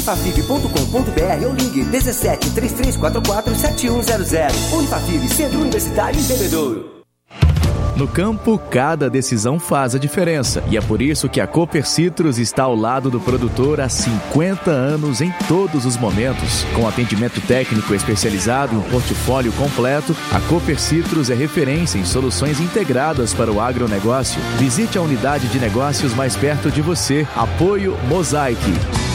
unifafib.com.br ou ligue 17 3344 7100. Unifafib, Centro Universitário em Bebedouro. No campo, cada decisão faz a diferença. E é por isso que a Cooper Citrus está ao lado do produtor há 50 anos em todos os momentos. Com atendimento técnico especializado e um portfólio completo, a Cooper Citrus é referência em soluções integradas para o agronegócio. Visite a unidade de negócios mais perto de você. Apoio Mosaic.